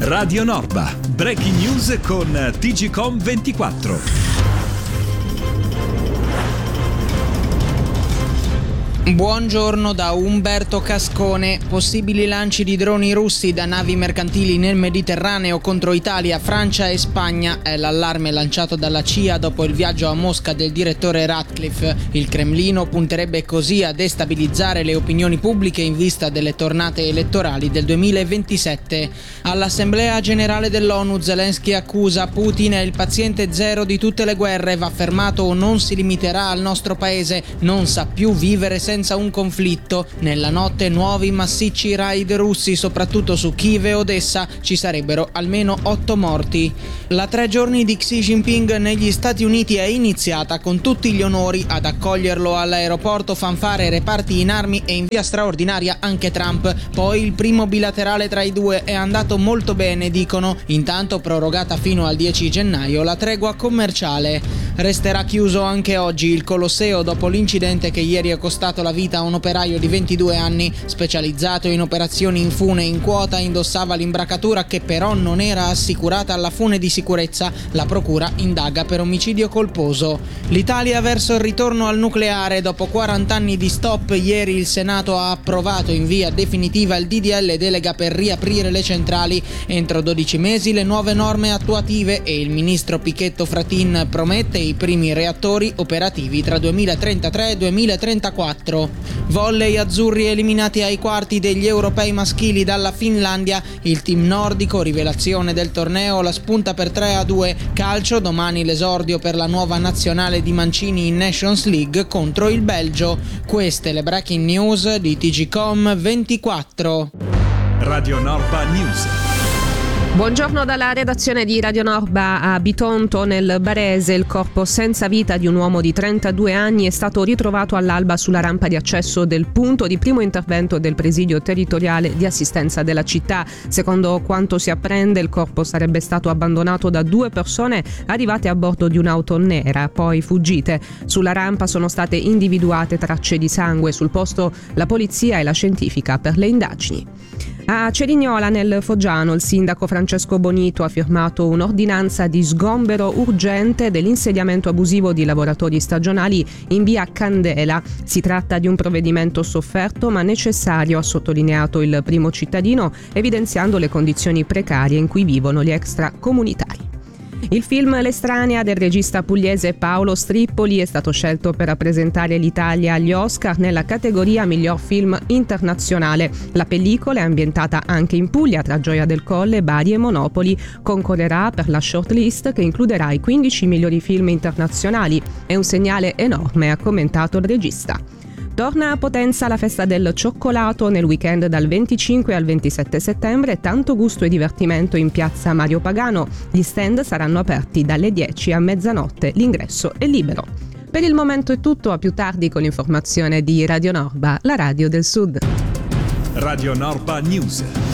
Radio Norba, breaking news con TGCOM24. Buongiorno da Umberto Cascone. Possibili lanci di droni russi da navi mercantili nel Mediterraneo contro Italia, Francia e Spagna è l'allarme lanciato dalla CIA dopo il viaggio a Mosca del direttore Ratcliffe. Il Cremlino punterebbe così a destabilizzare le opinioni pubbliche in vista delle tornate elettorali del 2027. All'Assemblea Generale dell'ONU Zelensky accusa Putin è il paziente zero di tutte le guerre, va fermato o non si limiterà al nostro paese, non sa più vivere senza un conflitto. Nella notte nuovi massicci raid russi soprattutto su Kiev e Odessa, ci sarebbero almeno 8 morti. La 3 giorni di Xi Jinping negli Stati Uniti è iniziata con tutti gli onori. Ad accoglierlo all'aeroporto fanfare, reparti in armi e in via straordinaria anche Trump. Poi il primo bilaterale tra i due è andato molto bene, dicono. Intanto prorogata fino al 10 gennaio la tregua commerciale. Resterà chiuso anche oggi il Colosseo dopo l'incidente che ieri è costato la vita a un operaio di 22 anni, specializzato in operazioni in fune in quota, indossava l'imbracatura che però non era assicurata alla fune di sicurezza. La procura indaga per omicidio colposo. L'Italia verso il ritorno al nucleare. Dopo 40 anni di stop, ieri il Senato ha approvato in via definitiva il DDL delega per riaprire le centrali. Entro 12 mesi le nuove norme attuative e il ministro Pichetto Fratin promette i primi reattori operativi tra 2033 e 2034. Volley azzurri eliminati ai quarti degli europei maschili dalla Finlandia. Il team nordico, rivelazione del torneo, la spunta per 3-2. Calcio, domani l'esordio per la nuova nazionale di Mancini in Nations League contro il Belgio. Queste le breaking news di TGCOM24. Radio Norba News. Buongiorno dalla redazione di Radio Norba. A Bitonto, nel Barese, il corpo senza vita di un uomo di 32 anni è stato ritrovato all'alba sulla rampa di accesso del punto di primo intervento del presidio territoriale di assistenza della città. Secondo quanto si apprende, il corpo sarebbe stato abbandonato da 2 persone arrivate a bordo di un'auto nera, poi fuggite. Sulla rampa sono state individuate tracce di sangue. Sul posto la polizia e la scientifica per le indagini. A Cerignola, nel Foggiano, il sindaco Francesco Bonito ha firmato un'ordinanza di sgombero urgente dell'insediamento abusivo di lavoratori stagionali in via Candela. Si tratta di un provvedimento sofferto ma necessario, ha sottolineato il primo cittadino, evidenziando le condizioni precarie in cui vivono gli extracomunitari. Il film L'estranea del regista pugliese Paolo Strippoli è stato scelto per rappresentare l'Italia agli Oscar nella categoria miglior film internazionale. La pellicola è ambientata anche in Puglia, tra Gioia del Colle, Bari e Monopoli. Concorrerà per la shortlist che includerà i 15 migliori film internazionali. È un segnale enorme, ha commentato il regista. Torna a Potenza la festa del cioccolato nel weekend dal 25 al 27 settembre, tanto gusto e divertimento in piazza Mario Pagano. Gli stand saranno aperti dalle 10 a mezzanotte, l'ingresso è libero. Per il momento è tutto, a più tardi con l'informazione di Radio Norba, la radio del Sud. Radio Norba News.